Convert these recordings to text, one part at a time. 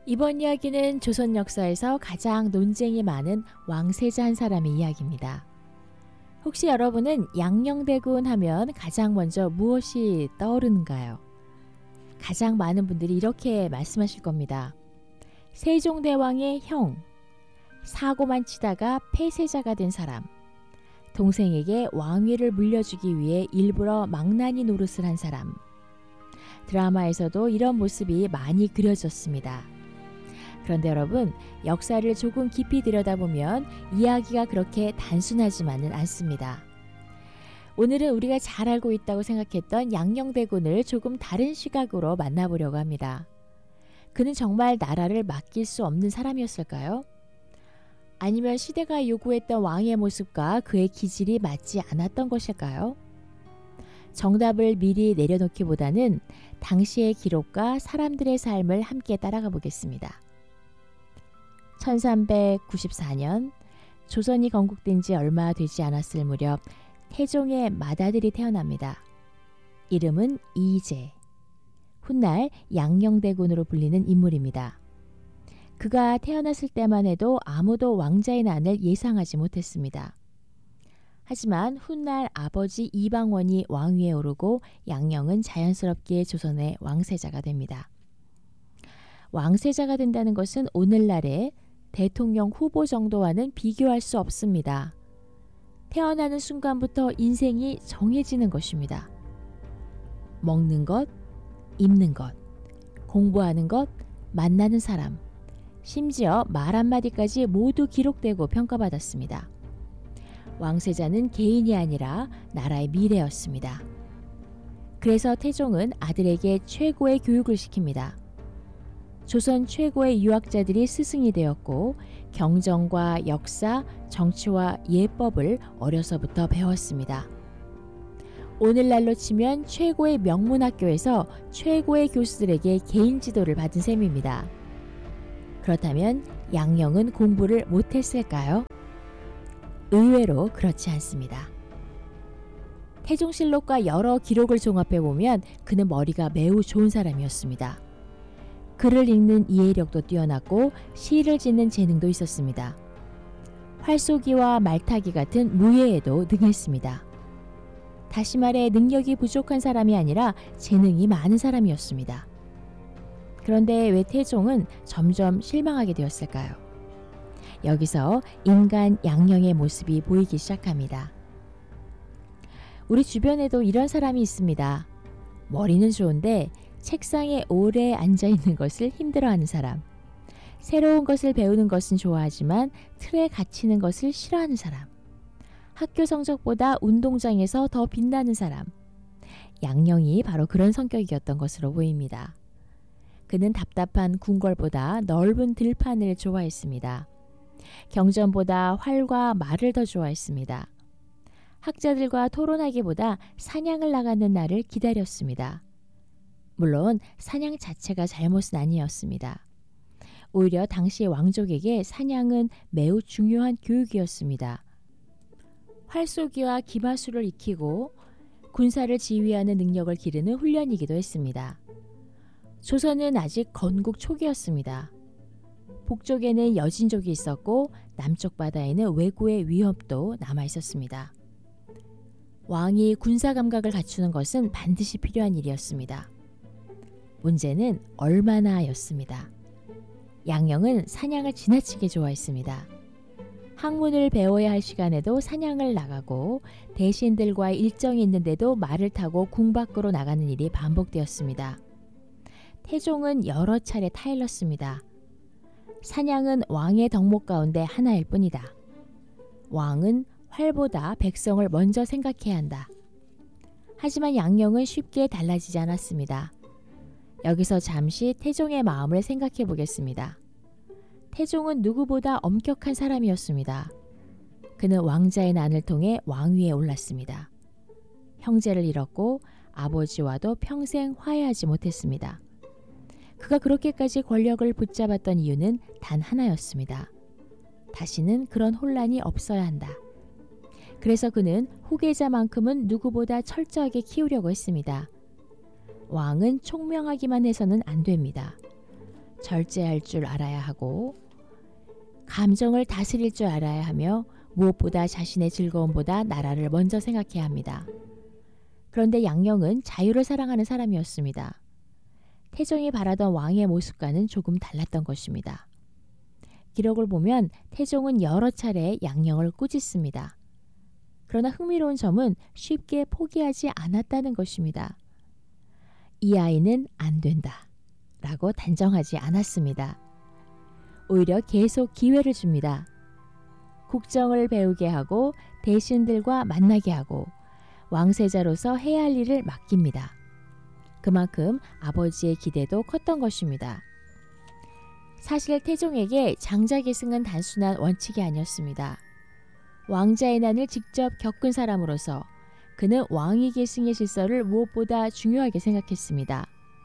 이번 이야기는 조선 역사에서 가장 논쟁이 많은 왕세자 한 사람의 이야기입니다. 혹시 여러분은 양녕대군 하면 가장 먼저 무엇이 떠오르는가요? 가장 많은 분들이 이렇게 말씀하실 겁니다. 세종대왕의 형, 사고만 치다가 폐쇄자가 된 사람, 동생에게 왕위를 물려주기 위해 일부러 망나니 노릇을 한 사람. 드라마에서도 이런 모습이 많이 그려졌습니다. 그런데 여러분, 역사를 조금 깊이 들여다보면 이야기가 그렇게 단순하지만은 않습니다. 오늘은 우리가 잘 알고 있다고 생각했던 양녕대군을 조금 다른 시각으로 만나보려고 합니다. 그는 정말 나라를 맡길 수 없는 사람이었을까요? 아니면 시대가 요구했던 왕의 모습과 그의 기질이 맞지 않았던 것일까요? 정답을 미리 내려놓기보다는 당시의 기록과 사람들의 삶을 함께 따라가 보겠습니다. 1394년 조선이 건국된 지 얼마 되지 않았을 무렵 태종의 맏아들이 태어납니다. 이름은 이재. 훗날 양녕대군으로 불리는 인물입니다. 그가 태어났을 때만 해도 아무도 왕자의 난을 예상하지 못했습니다. 하지만 훗날 아버지 이방원이 왕위에 오르고 양녕은 자연스럽게 조선의 왕세자가 됩니다. 왕세자가 된다는 것은 오늘날의 대통령 후보 정도와는 비교할 수 없습니다. 태어나는 순간부터 인생이 정해지는 것입니다. 먹는 것, 입는 것, 공부하는 것, 만나는 사람, 심지어 말 한마디까지 모두 기록되고 평가받았습니다. 왕세자는 개인이 아니라 나라의 미래였습니다. 그래서 태종은 아들에게 최고의 교육을 시킵니다. 조선 최고의 유학자들이 스승이 되었고 경정과 역사, 정치와 예법을 어려서부터 배웠습니다. 오늘날로 치면 최고의 명문학교에서 최고의 교수들에게 개인 지도를 받은 셈입니다. 그렇다면 양녕은 공부를 못했을까요? 의외로 그렇지 않습니다. 태종실록과 여러 기록을 종합해보면 그는 머리가 매우 좋은 사람이었습니다. 글을 읽는 이해력도 뛰어났고 시를 짓는 재능도 있었습니다. 활쏘기와 말타기 같은 무예에도 능했습니다. 다시 말해 능력이 부족한 사람이 아니라 재능이 많은 사람이었습니다. 그런데 왜 태종은 점점 실망하게 되었을까요? 여기서 인간 양녕의 모습이 보이기 시작합니다. 우리 주변에도 이런 사람이 있습니다. 머리는 좋은데 책상에 오래 앉아있는 것을 힘들어하는 사람. 새로운 것을 배우는 것은 좋아하지만 틀에 갇히는 것을 싫어하는 사람. 학교 성적보다 운동장에서 더 빛나는 사람. 양녕이 바로 그런 성격이었던 것으로 보입니다. 그는 답답한 궁궐보다 넓은 들판을 좋아했습니다. 경전보다 활과 말을 더 좋아했습니다. 학자들과 토론하기보다 사냥을 나가는 날을 기다렸습니다. 물론 사냥 자체가 잘못은 아니었습니다. 오히려 당시 왕족에게 사냥은 매우 중요한 교육이었습니다. 활쏘기와 기마술을 익히고 군사를 지휘하는 능력을 기르는 훈련이기도 했습니다. 조선은 아직 건국 초기였습니다. 북쪽에는 여진족이 있었고 남쪽 바다에는 왜구의 위협도 남아 있었습니다. 왕이 군사 감각을 갖추는 것은 반드시 필요한 일이었습니다. 문제는 얼마나였습니다. 양녕은 사냥을 지나치게 좋아했습니다. 학문을 배워야 할 시간에도 사냥을 나가고 대신들과의 일정이 있는데도 말을 타고 궁 밖으로 나가는 일이 반복되었습니다. 태종은 여러 차례 타일렀습니다. 사냥은 왕의 덕목 가운데 하나일 뿐이다. 왕은 활보다 백성을 먼저 생각해야 한다. 하지만 양녕은 쉽게 달라지지 않았습니다. 여기서 잠시 태종의 마음을 생각해 보겠습니다. 태종은 누구보다 엄격한 사람이었습니다. 그는 왕자의 난을 통해 왕위에 올랐습니다. 형제를 잃었고 아버지와도 평생 화해하지 못했습니다. 그가 그렇게까지 권력을 붙잡았던 이유는 단 하나였습니다. 다시는 그런 혼란이 없어야 한다. 그래서 그는 후계자만큼은 누구보다 철저하게 키우려고 했습니다. 왕은 총명하기만 해서는 안 됩니다. 절제할 줄 알아야 하고 감정을 다스릴 줄 알아야 하며 무엇보다 자신의 즐거움보다 나라를 먼저 생각해야 합니다. 그런데 양령은 자유를 사랑하는 사람이었습니다. 태종이 바라던 왕의 모습과는 조금 달랐던 것입니다. 기록을 보면 태종은 여러 차례 양령을 꾸짖습니다. 그러나 흥미로운 점은 쉽게 포기하지 않았다는 것입니다. 이 아이는 안 된다 라고 단정하지 않았습니다. 오히려 계속 기회를 줍니다. 국정을 배우게 하고 대신들과 만나게 하고 왕세자로서 해야 할 일을 맡깁니다. 그만큼 아버지의 기대도 컸던 것입니다. 사실 태종에게 장자계승은 단순한 원칙이 아니었습니다. 왕자의 난을 직접 겪은 사람으로서 그는 왕위 계승의 질서를 무엇보다 중요하게 생각했습니다.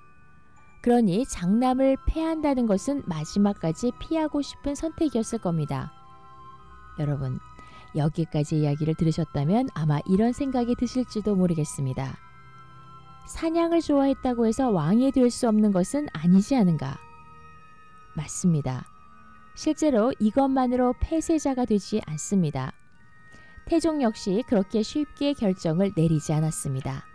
그러니 장남을 패한다는 것은 마지막까지 피하고 싶은 선택이었을 겁니다. 여러분, 여기까지 이야기를 들으셨다면 아마 이런 생각이 드실지도 모르겠습니다. 사냥을 좋아했다고 해서 왕이 될 수 없는 것은 아니지 않은가? 맞습니다. 실제로 이것만으로 폐쇄자가 되지 않습니다. 태종 역시 그렇게 쉽게 결정을 내리지 않았습니다.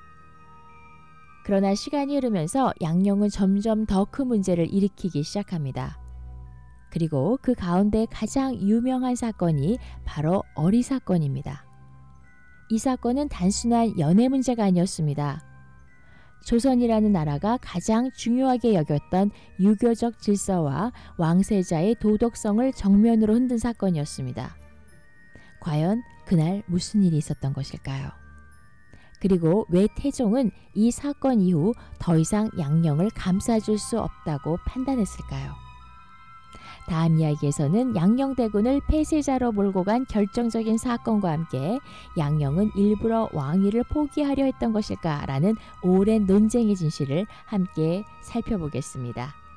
그러나 시간이 흐르면서 양령은 점점 더 큰 문제를 일으키기 시작합니다. 그리고 그 가운데 가장 유명한 사건이 바로 어리 사건입니다. 이 사건은 단순한 연애 문제가 아니었습니다. 조선이라는 나라가 가장 중요하게 여겼던 유교적 질서와 왕세자의 도덕성을 정면으로 흔든 사건이었습니다. 과연 그날 무슨 일이 있었던 것일까요? 그리고 왜 태종은 이 사건 이후 더 이상 양령을 감싸줄 수 없다고 판단했을까요? 다음 이야기에서는 양령대군을 폐쇄자로 몰고 간 결정적인 사건과 함께 양령은 일부러 왕위를 포기하려 했던 것일까라는 오랜 논쟁의 진실을 함께 살펴보겠습니다.